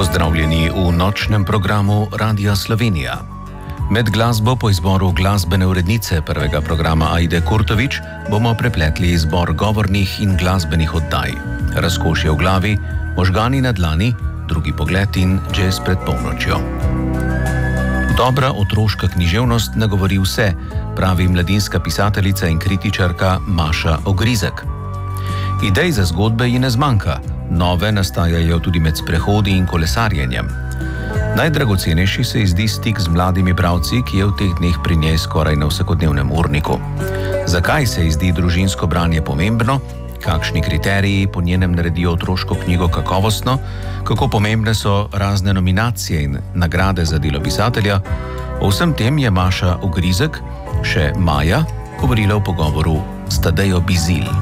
Pozdravljeni v nočnem programu Radia Slovenija. Med glasbo po izboru glasbene urednice prvega programa Aide Kurtovič bomo prepletli izbor govornih in glasbenih oddaj. Razkošje v glavi, možgani na dlani, drugi pogled in jazz pred polnočjo. Dobra otroška književnost nagovori vse, pravi mladinska pisateljica in kritičarka Maša Ogrizek. Idej za zgodbe ji ne zmanjka, nove nastajajo tudi med sprehodi in kolesarjenjem. Najdragocenejši se ji zdi stik z mladimi bralci, ki je v teh dneh pri njej skoraj na vsakodnevnem urniku. Zakaj se ji zdi družinsko branje pomembno? Kakšni kriteriji po njenem naredijo otroško knjigo kakovostno? Kako pomembne so razne nominacije in nagrade za delo pisatelja? O vsem tem je Maša Ogrizek, še maja, govorila v pogovoru s Tadejo Bizilj.